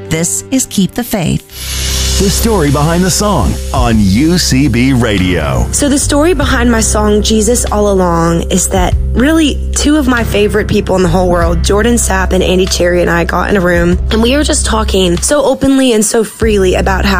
This is Keep the Faith. The story behind the song on UCB Radio. So the story behind my song, Jesus All Along, is that really two of my favorite people in the whole world, Jordan Sapp and Andy Cherry, and I got in a room, and we were just talking so openly and so freely about how